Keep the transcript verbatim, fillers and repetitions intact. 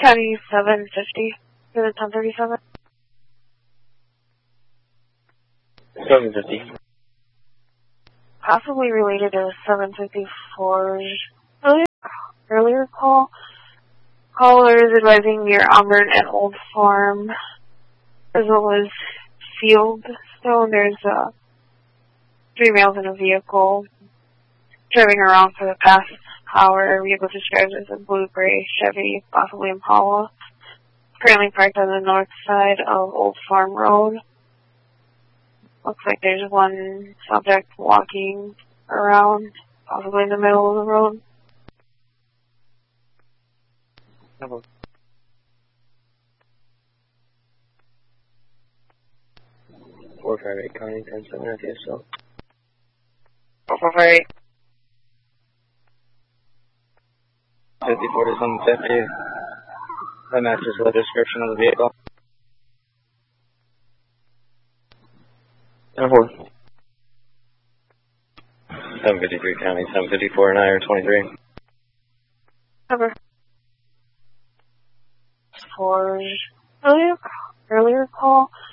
County seven fifty, to the ten thirty-seven. seven fifty. Possibly related to seven fifty-four earlier, earlier call. Caller is advising near Auburn and Old Farm, as well as Fieldstone. There's uh, three males in a vehicle driving around for the past hour. Vehicle described as a blue-gray Chevy, possibly Impala. Currently parked on the north side of Old Farm Road. Looks like there's one subject walking around, possibly in the middle of the road. four five eight County ten seven F S L. four five eight. fifty-four to seven fifty. That matches the description of the vehicle. ten four. seven fifty-three County, seven fifty-four and I are twenty-three. Cover. For earlier, earlier call,